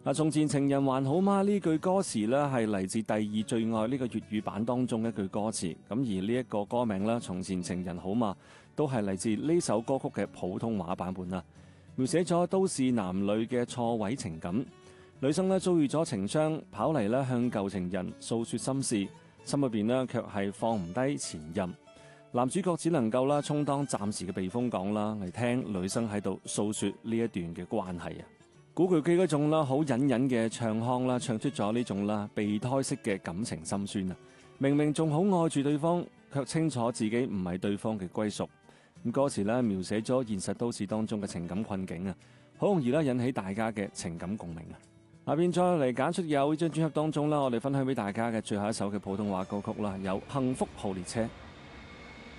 從前情人還好嗎？呢句歌詞呢係嚟自第二最愛呢個粵語版當中一句歌詞。咁而呢一個歌名呢，從前情人好嗎，都係嚟自呢首歌曲嘅普通話版本啦。描寫咗都市男女嘅錯位情感，女生呢遭遇咗情傷，跑嚟呢向舊情人訴說心事，心裏邊呢卻係放唔低前任。男主角只能夠啦充當暫時嘅避風港啦，嚟聽女生喺度訴說呢一段嘅關係啊。古巨基嗰種啦，好隱隱嘅唱腔啦，唱出咗呢種啦備胎式嘅感情心酸啊！明明仲好愛住對方，卻清楚自己唔係對方嘅歸屬。咁歌詞咧描寫咗現實都市當中嘅情感困境啊，好容易啦引起大家嘅情感共鳴啊！下邊再嚟揀出有呢張專輯當中啦，我哋分享俾大家嘅最後一首嘅普通話歌曲啦，有《幸福號列車》。